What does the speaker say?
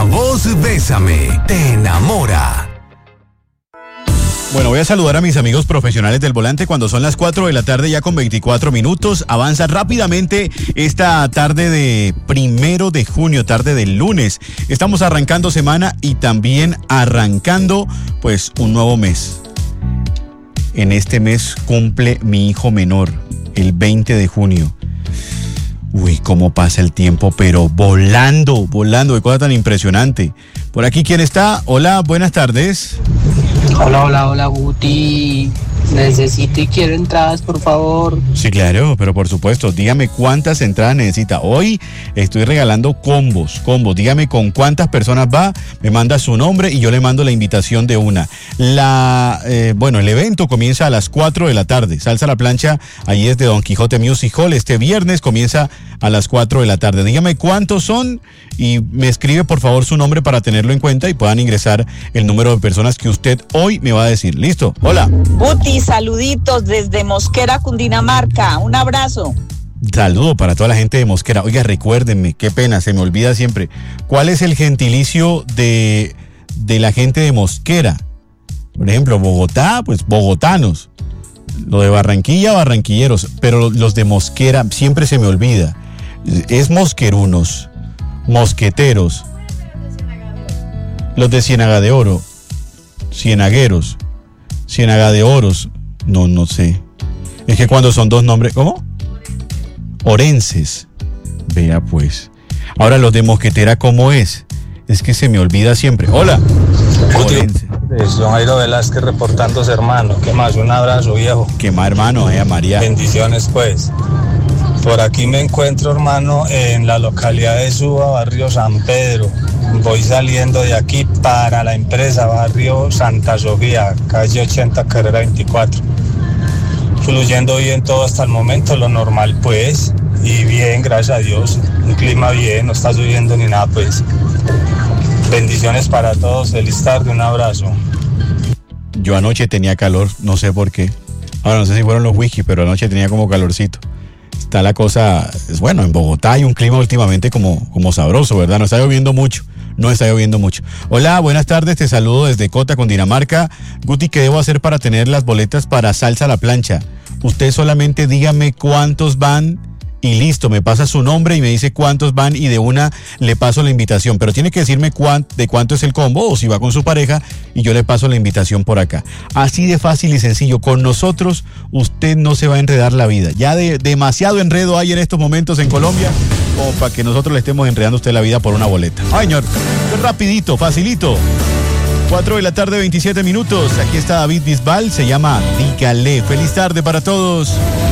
La voz Bésame te enamora. Bueno, voy a saludar a mis amigos profesionales del volante cuando son las 4 de la tarde ya con 24 minutos. Avanza rápidamente esta tarde de 1 de junio, tarde del lunes. Estamos arrancando semana y también arrancando pues un nuevo mes. En este mes cumple mi hijo menor, el 20 de junio. Uy, cómo pasa el tiempo, pero volando, qué cosa tan impresionante. Por aquí, ¿quién está? Hola, buenas tardes. Hola, Guti. Necesito y quiero entradas, por favor. Sí, claro, pero por supuesto, dígame cuántas entradas necesita. Hoy estoy regalando combos. Dígame con cuántas personas va, me manda su nombre y yo le mando la invitación de una. El evento comienza a las 4 de la tarde. Salsa a la plancha, ahí es de Don Quijote Music Hall. Este viernes comienza a las 4 de la tarde. Dígame cuántos son y me escribe por favor su nombre para tenerlo en cuenta y puedan ingresar el número de personas que usted hoy me va a decir. ¿Listo? Hola. Guti, saluditos desde Mosquera, Cundinamarca. Un abrazo. Saludo para toda la gente de Mosquera. Oiga, recuérdenme, qué pena, se me olvida siempre. ¿Cuál es el gentilicio de la gente de Mosquera? Por ejemplo, Bogotá, pues bogotanos. Lo de Barranquilla, barranquilleros. Pero los de Mosquera siempre se me olvida. Es mosquerunos, mosqueteros. Los de Ciénaga de Oro, cienagueros, Ciénaga de Oros. No sé. Es que cuando son dos nombres, ¿cómo? Orenses. Vea pues. Ahora los de Mosquetera, ¿cómo es? Es que se me olvida siempre. Hola. Orense. Don Jairo Velázquez reportándose, hermano. ¿Qué más? Un abrazo, viejo. ¿Qué más, hermano? María. Bendiciones, pues. Por aquí me encuentro, hermano, en la localidad de Suba, barrio San Pedro. Voy saliendo de aquí para la empresa, barrio Santa Sofía, calle 80, carrera 24. Fluyendo bien todo hasta el momento, lo normal, pues. Y bien, gracias a Dios. Un clima bien, no está lloviendo ni nada, pues. Bendiciones para todos, feliz tarde, un abrazo. Yo anoche tenía calor, no sé por qué. Ahora no sé si fueron los whisky, pero anoche tenía como calorcito. Está la cosa, es bueno, en Bogotá hay un clima últimamente como sabroso, ¿verdad? No está lloviendo mucho. Hola, buenas tardes, te saludo desde Cota, Cundinamarca. Guti, ¿qué debo hacer para tener las boletas para Salsa a la Plancha? Usted solamente dígame cuántos van y listo, me pasa su nombre y me dice cuántos van y de una le paso la invitación, pero tiene que decirme de cuánto es el combo o si va con su pareja y yo le paso la invitación por acá. Así de fácil y sencillo, con nosotros usted no se va a enredar la vida. Ya demasiado enredo hay en estos momentos en Colombia como para que nosotros le estemos enredando a usted la vida por una boleta. Ay, señor, rapidito, facilito. 4 de la tarde, 27 minutos. Aquí está David Bisbal, se llama Dígale. Feliz tarde para todos.